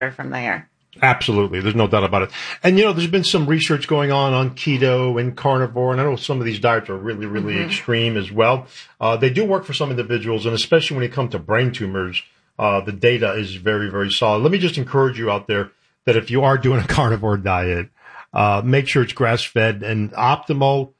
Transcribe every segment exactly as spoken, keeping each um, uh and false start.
from there. Absolutely. There's no doubt about it. And, you know, there's been some research going on on keto and carnivore, and I know some of these diets are really, really mm-hmm. extreme as well. Uh, they do work for some individuals, and especially when it comes to brain tumors, uh, the data is very, very solid. Let me just encourage you out there that if you are doing a carnivore diet, uh, make sure it's grass-fed. And optimal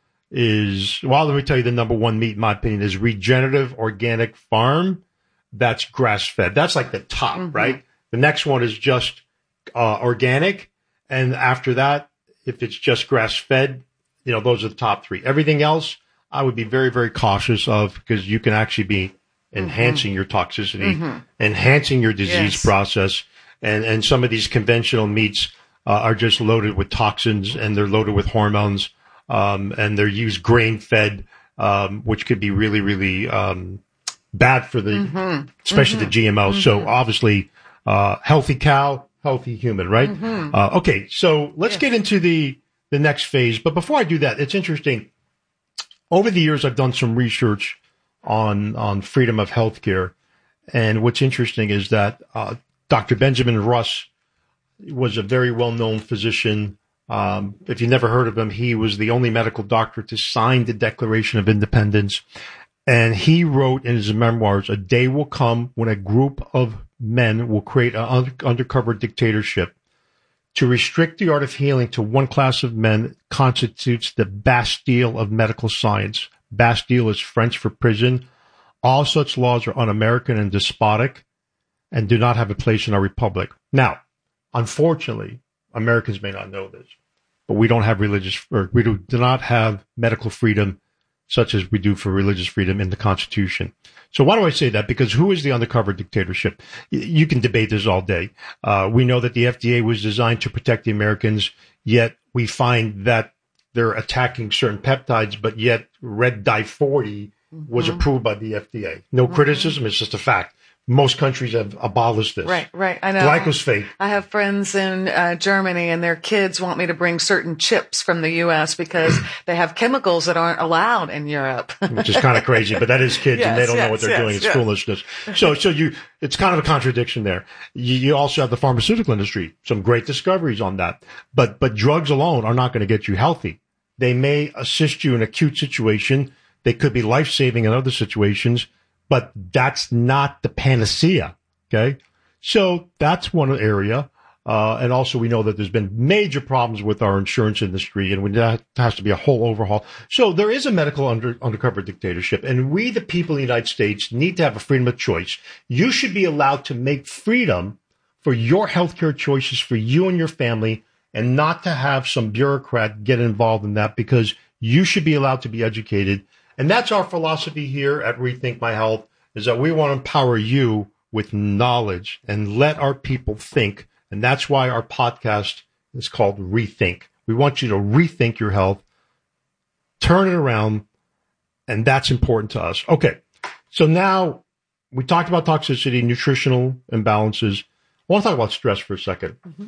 is, well, let me tell you the number one meat, in my opinion, is Regenerative Organic Farm. That's grass-fed. That's like the top, mm-hmm. right? The next one is just Uh, organic, and after that, if it's just grass-fed, you know, those are the top three. Everything else, I would be very, very cautious of, because you can actually be enhancing mm-hmm. your toxicity, mm-hmm. enhancing your disease yes. process, and, and some of these conventional meats uh, are just loaded with toxins, and they're loaded with hormones, um, and they're used grain-fed, um, which could be really, really um, bad for the, mm-hmm. especially mm-hmm. the G M Os. Mm-hmm. So obviously, uh, healthy cow, healthy human, right? Mm-hmm. Uh, okay, so let's yes. get into the, the next phase. But before I do that, it's interesting. Over the years, I've done some research on on freedom of healthcare. And what's interesting is that uh, Doctor Benjamin Rush was a very well-known physician. Um, if you never heard of him, he was the only medical doctor to sign the Declaration of Independence. And he wrote in his memoirs, "A day will come when a group of men will create an un- undercover dictatorship. To restrict the art of healing to one class of men constitutes the Bastille of medical science." Bastille is French for prison. "All such laws are un-American and despotic and do not have a place in our republic." Now, unfortunately, Americans may not know this, but we don't have religious, or we do, do not have medical freedom such as we do for religious freedom in the Constitution. So why do I say that? Because who is the undercover dictatorship? You can debate this all day. Uh, we know that the F D A was designed to protect the Americans, yet we find that they're attacking certain peptides, but yet Red Dye forty mm-hmm. was approved by the F D A. No mm-hmm. criticism, it's just a fact. Most countries have abolished this. Right, right. I know. Glyphosate. I have friends in uh, Germany, and their kids want me to bring certain chips from the U S because they have chemicals that aren't allowed in Europe. Which is kind of crazy, but that is kids, yes, and they don't yes, know what they're yes, doing. It's yes. foolishness. So, so you, it's kind of a contradiction there. You, you also have the pharmaceutical industry. Some great discoveries on that, but but drugs alone are not going to get you healthy. They may assist you in acute situation. They could be life-saving in other situations. But that's not the panacea, okay? So that's one area. Uh, and also we know that there's been major problems with our insurance industry, and that has to be a whole overhaul. So there is a medical under, undercover dictatorship, and we, the people in the United States, need to have a freedom of choice. You should be allowed to make freedom for your healthcare choices for you and your family, and not to have some bureaucrat get involved in that, because you should be allowed to be educated. And that's our philosophy here at Rethink My Health, is that we want to empower you with knowledge and let our people think. And that's why our podcast is called Rethink. We want you to rethink your health, turn it around, and that's important to us. Okay, so now we talked about toxicity, nutritional imbalances. I want to talk about stress for a second. Mm-hmm.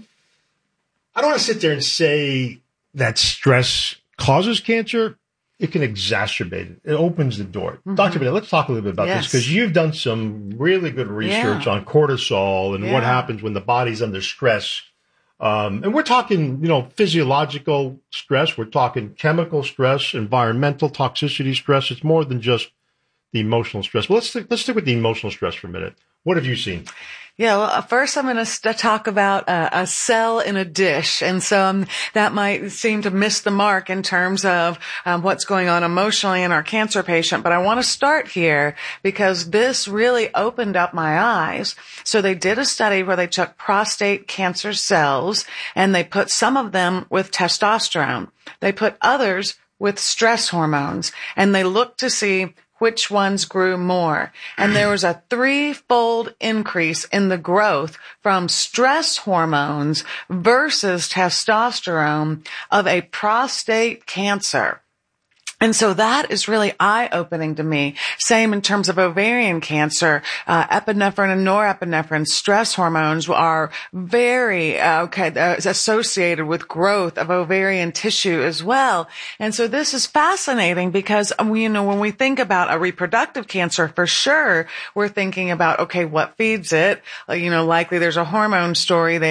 I don't want to sit there and say that stress causes cancer. It can exacerbate it. It opens the door. Mm-hmm. Doctor Bennett, let's talk a little bit about yes. this, because you've done some really good research yeah. on cortisol and yeah. what happens when the body's under stress. Um, and we're talking, you know, physiological stress. We're talking chemical stress, environmental toxicity stress. It's more than just the emotional stress. But let's th- let's stick with the emotional stress for a minute. What have you seen? Yeah, well, first I'm going to st- talk about uh, a cell in a dish. And so um, that might seem to miss the mark in terms of um, what's going on emotionally in our cancer patient. But I want to start here because this really opened up my eyes. So they did a study where they took prostate cancer cells and they put some of them with testosterone. They put others with stress hormones, and they looked to see which ones grew more. And there was a threefold increase in the growth from stress hormones versus testosterone of a prostate cancer. And so that is really eye-opening to me. Same in terms of ovarian cancer. Uh, epinephrine and norepinephrine, stress hormones, are very uh, okay, uh, associated with growth of ovarian tissue as well. And so this is fascinating because, you know, when we think about a reproductive cancer, for sure, we're thinking about, okay, what feeds it? Uh, you know, likely there's a hormone story there.